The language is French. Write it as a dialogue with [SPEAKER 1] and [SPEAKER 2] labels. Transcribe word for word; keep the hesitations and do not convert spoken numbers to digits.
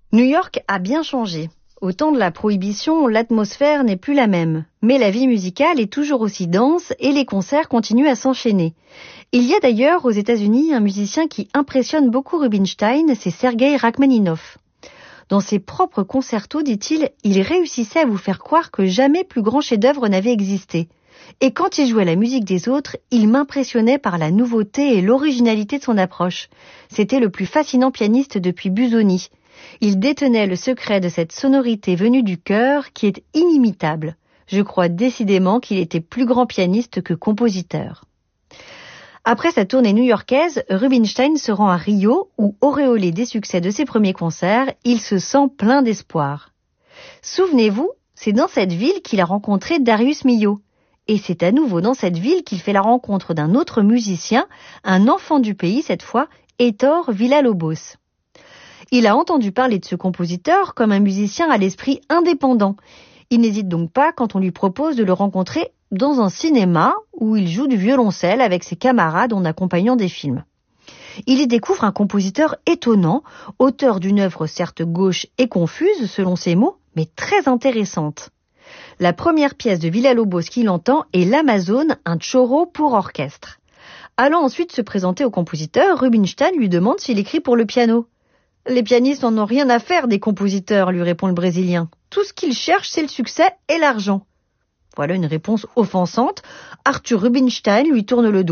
[SPEAKER 1] New York a bien changé. Au temps de la prohibition, l'atmosphère n'est plus la même. Mais la vie musicale est toujours aussi dense et les concerts continuent à s'enchaîner. Il y a d'ailleurs aux États-Unis un musicien qui impressionne beaucoup Rubinstein, c'est Sergueï Rachmaninov. Dans ses propres concertos, dit-il, il réussissait à vous faire croire que jamais plus grand chef-d'œuvre n'avait existé. Et quand il jouait la musique des autres, il m'impressionnait par la nouveauté et l'originalité de son approche. C'était le plus fascinant pianiste depuis Busoni. Il détenait le secret de cette sonorité venue du cœur qui est inimitable. Je crois décidément qu'il était plus grand pianiste que compositeur. Après sa tournée new-yorkaise, Rubinstein se rend à Rio où, auréolé des succès de ses premiers concerts, il se sent plein d'espoir. Souvenez-vous, c'est dans cette ville qu'il a rencontré Darius Milhaud. Et c'est à nouveau dans cette ville qu'il fait la rencontre d'un autre musicien, un enfant du pays cette fois, Heitor Villa-Lobos. Il a entendu parler de ce compositeur comme un musicien à l'esprit indépendant. Il n'hésite donc pas quand on lui propose de le rencontrer dans un cinéma où il joue du violoncelle avec ses camarades en accompagnant des films. Il y découvre un compositeur étonnant, auteur d'une œuvre certes gauche et confuse selon ses mots, mais très intéressante. La première pièce de Villa-Lobos qu'il entend est l'Amazone, un choro pour orchestre. Allant ensuite se présenter au compositeur, Rubinstein lui demande s'il écrit pour le piano. « Les pianistes n'en ont rien à faire des compositeurs, lui répond le Brésilien. Tout ce qu'ils cherchent, c'est le succès et l'argent. » Voilà une réponse offensante. Arthur Rubinstein lui tourne le dos.